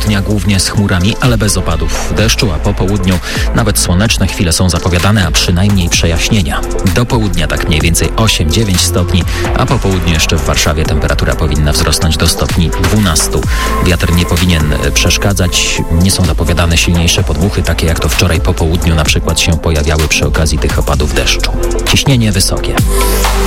dnia głównie z chmurami, ale bez opadów deszczu, a po południu nawet słoneczne chwile są zapowiadane, a przynajmniej przejaśnienia. Do południa tak mniej więcej 8-9 stopni, a po południu jeszcze w Warszawie temperatura powinna wzrosnąć do stopni 12. Wiatr nie powinien przeszkadzać, nie są zapowiadane silniejsze podmuchy, takie jak to wczoraj po południu na przykład się pojawiały przy okazji tych opadów deszczu. Ciśnienie wysokie.